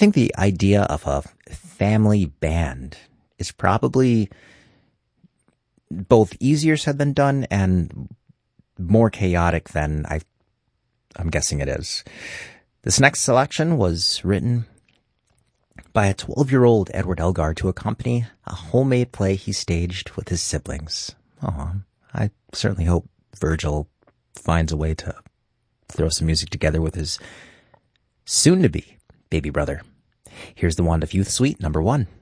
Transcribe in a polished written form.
think the idea of a family band is probably both easier said than done and more chaotic than I'm guessing it is. This next selection was written by a 12-year-old Edward Elgar to accompany a homemade play he staged with his siblings. I certainly hope Virgil finds a way to throw some music together with his soon-to-be baby brother. Here's the Wand of Youth Suite, number 1.